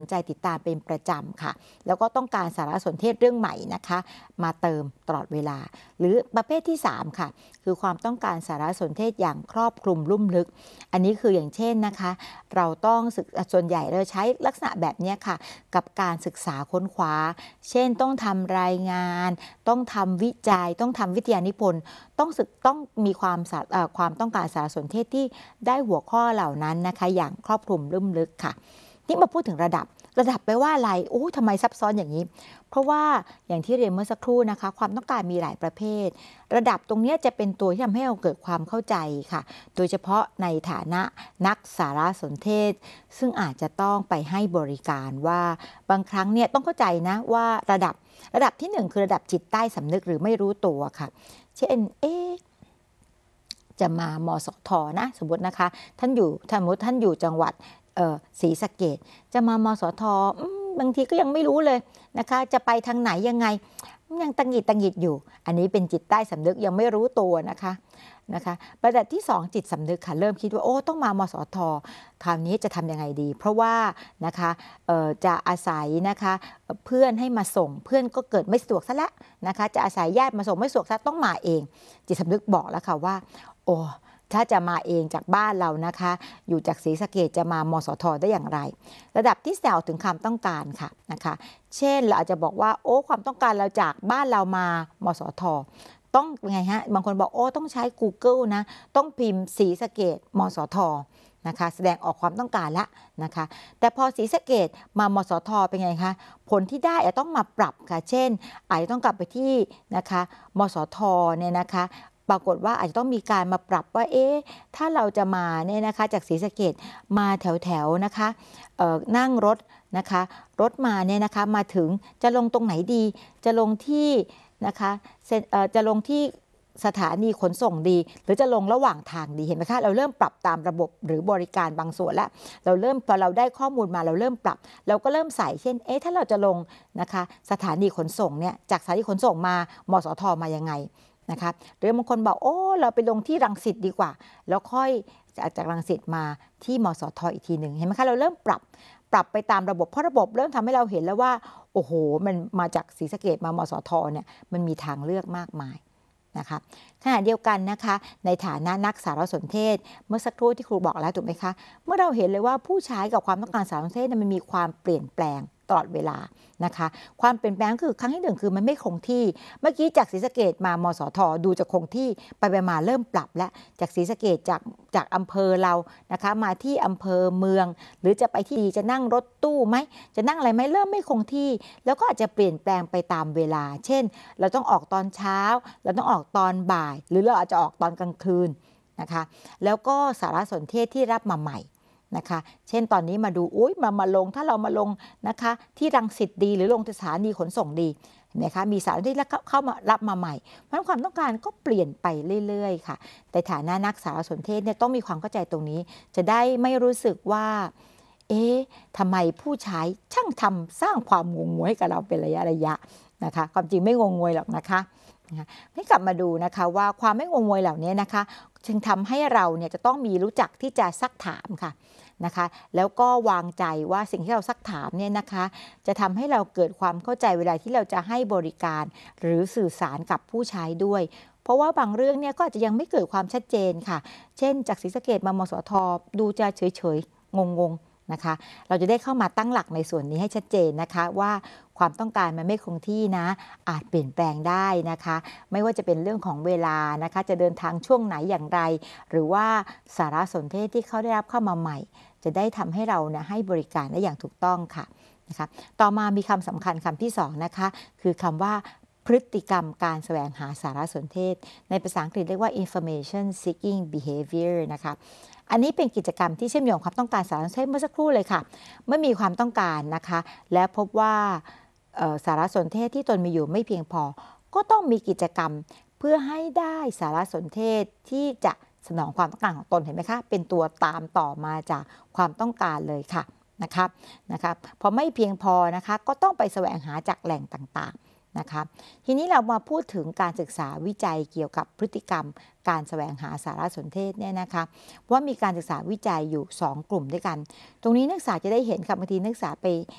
ใจติดตามเป็นประจำค่ะแล้วก็ต้องการสารสนเทศเรื่องใหม่นะคะมาเติมตลอดเวลาหรือประเภทที่3ค่ะคือความต้องการสารสนเทศอย่างครอบคลุมลุ่มลึกอันนี้คืออย่างเช่นนะคะเราต้องศึกส่วนใหญ่เราใช้ลักษณะแบบนี้ค่ะกับการศึกษาค้นคว้าเช่นต้องทำรายงานต้องทำวิจัยต้องทำวิทยานิพนธ์ต้องมีความต้องการสารสนเทศที่ได้หัวข้อเหล่านั้นนะคะอย่างครอบคลุมลุ่มลึกค่ะนี่มาพูดถึงระดับแปลว่าอะไรโอ้ทำไมซับซ้อนอย่างนี้เพราะว่าอย่างที่เรียนเมื่อสักครู่นะคะความต้องการมีหลายประเภทระดับตรงนี้จะเป็นตัวที่ทำให้เราเกิดความเข้าใจค่ะโดยเฉพาะในฐานะนักสารสนเทศซึ่งอาจจะต้องไปให้บริการว่าบางครั้งเนี่ยต้องเข้าใจนะว่าระดับที่1คือระดับจิตใต้สำนึกหรือไม่รู้ตัวค่ะเช่นจะมามสทนะสมมตินะคะท่านอยู่จังหวัดศรีสะเกษจะมามสทบางทีก็ยังไม่รู้เลยนะคะจะไปทางไหนยังไงยังตังหิดอยู่อันนี้เป็นจิตใต้สำนึกยังไม่รู้ตัวนะคะประดับที่2จิตสำนึกค่ะเริ่มคิดว่าโอ้ต้องมามสทคราวนี้จะทำยังไงดีเพราะว่านะคะจะอาศัยนะคะเพื่อนให้มาส่งเพื่อนก็เกิดไม่สะดวกซะแล้วนะคะจะอาศัยญาติมาส่งไม่สะดวกซะต้องมาเองจิตสำนึกบอกแล้วค่ะว่าโอ้ถ้าจะมาเองจากบ้านเรานะคะอยู่จากศรีสะเกษจะมามสทได้อย่างไรระดับที่2ถึงความต้องการค่ะนะคะเช่นเราอาจจะบอกว่าโอ้ความต้องการเราจากบ้านเรามามสทต้องไงฮะบางคนบอกโอ้ต้องใช้ Google นะต้องพิมพ์ศรีสะเกษมสทนะคะแสดงออกความต้องการละนะคะแต่พอศรีสะเกษมามสทเป็นไงคะผลที่ได้อาจต้องมาปรับค่ะเช่นอาจจะต้องกลับไปที่นะคะมสทเนี่ยนะคะปรากฏว่าอาจจะต้องมีการมาปรับว่าถ้าเราจะมาเนี่ยนะคะจากศรีสะเกษมาแถวนะคะนั่งรถนะคะรถมาเนี่ยนะคะมาถึงจะลงตรงไหนดีจะลงที่นะคะจะลงที่สถานีขนส่งดีหรือจะลงระหว่างทางดีเห็นไหมคะเราเริ่มปรับตามระบบหรือบริการบางส่วนแล้วพอเราได้ข้อมูลมาเราเริ่มปรับเราก็เริ่มใส่เช่นถ้าเราจะลงนะคะสถานีขนส่งเนี่ยจากสถานีขนส่งมามสทมายังไงนะคะหรือบางคนบอกโอ้เราไปลงที่รังสิตดีกว่าแล้วค่อยจากรังสิตมาที่มสทอีกทีหนึ่งเห็นไหมคะเราเริ่มปรับไปตามระบบเพราะระบบเริ่มทำให้เราเห็นแล้วว่าโอ้โหมันมาจากศรีสะเกษมามสทเนี่ยมันมีทางเลือกมากมายนะคะขณะเดียวกันนะคะในฐานะนักสารสนเทศเมื่อสักครู่ที่ครูบอกแล้วถูกไหมคะเมื่อเราเห็นเลยว่าผู้ใช้กับความต้องการสารสนเทศมันมีความเปลี่ยนแปลงตลอดเวลานะคะความเปลี่ยนแปลงคือครั้งที่1คือมันไม่คงที่เมื่อกี้จากศรีสะเกษมามสทดูจะคงที่ไปมาเริ่มปรับแล้วจากศรีสะเกษจากอำเภอเรานะคะมาที่อำเภอเมืองหรือจะไปที่จะนั่งรถตู้ไหมจะนั่งอะไรไหมเริ่มไม่คงที่แล้วก็อาจจะเปลี่ยนแปลงไปตามเวลาเช่นเราต้องออกตอนเช้าเราต้องออกตอนบ่ายหรือเราอาจจะออกตอนกลางคืนนะคะแล้วก็สารสนเทศที่รับมาใหม่นะคะเช่นตอนนี้มาดูมาลงถ้าเรามาลงนะคะที่รังสิตดีหรือลงสถานีขนส่งดีเห็นไหมคะมีสารที่เข้ามารับมาใหม่เพราะความต้องการก็เปลี่ยนไปเรื่อยๆค่ะแต่ฐานะนักสารสนเทศเนี่ยต้องมีความเข้าใจตรงนี้จะได้ไม่รู้สึกว่าทำไมผู้ใช้ช่างทำสร้างความงงงวยให้กับเราเป็นระยะนะคะความจริงไม่งงงวยหรอกนะคะให้กลับมาดูนะคะว่าความไม่งงงวยเหล่านี้นะคะจึงทำให้เราเนี่ยจะต้องมีรู้จักที่จะซักถามค่ะนะคะแล้วก็วางใจว่าสิ่งที่เราซักถามเนี่ยนะคะจะทำให้เราเกิดความเข้าใจเวลาที่เราจะให้บริการหรือสื่อสารกับผู้ใช้ด้วยเพราะว่าบางเรื่องเนี่ยก็อาจจะยังไม่เกิดความชัดเจนค่ะเช่นจากศรีสะเกษมามสทดูจะเฉยๆงงนะคะเราจะได้เข้ามาตั้งหลักในส่วนนี้ให้ชัดเจนนะคะว่าความต้องการมันไม่คงที่นะอาจเปลี่ยนแปลงได้นะคะไม่ว่าจะเป็นเรื่องของเวลานะคะจะเดินทางช่วงไหนอย่างไรหรือว่าสารสนเทศที่เขาได้รับเข้ามาใหม่จะได้ทำให้เรานะให้บริการได้อย่างถูกต้องค่ะนะคะต่อมามีคำสำคัญคำที่2นะคะคือคำว่าพฤติกรรมการแสวงหาสารสนเทศในภาษาอังกฤษเรียกว่า information seeking behavior นะคะอันนี้เป็นกิจกรรมที่เชื่อมโยงความต้องการสารสนเทศเมื่อสักครู่เลยค่ะเมื่อมีความต้องการนะคะและพบว่าสารสนเทศที่ตนมีอยู่ไม่เพียงพอก็ต้องมีกิจกรรมเพื่อให้ได้สารสนเทศที่จะสนองความต้องการของตนเห็นไหมคะเป็นตัวตามต่อมาจากความต้องการเลยค่ะนะครับพอไม่เพียงพอนะคะก็ต้องไปแสวงหาจากแหล่งต่างๆนะคะทีนี้เรามาพูดถึงการศึกษาวิจัยเกี่ยวกับพฤติกรรมการแสวงหาสารสนเทศเนี่ยนะคะว่ามีการศึกษาวิจัยอยู่2กลุ่มด้วยกันตรงนี้นักศึกษาจะได้เห็นค่ะบางทีนักศึกษาไป